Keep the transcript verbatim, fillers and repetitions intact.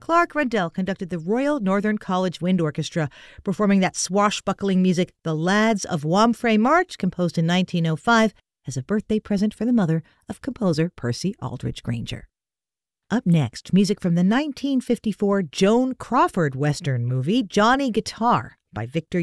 Clark Rundell conducted the Royal Northern College Wind Orchestra, performing that swashbuckling music, The Lads of Wampfrey March, composed in nineteen oh five, as a birthday present for the mother of composer Percy Aldridge Granger. Up next, music from the nineteen fifty-four Joan Crawford Western movie, Johnny Guitar, by Victor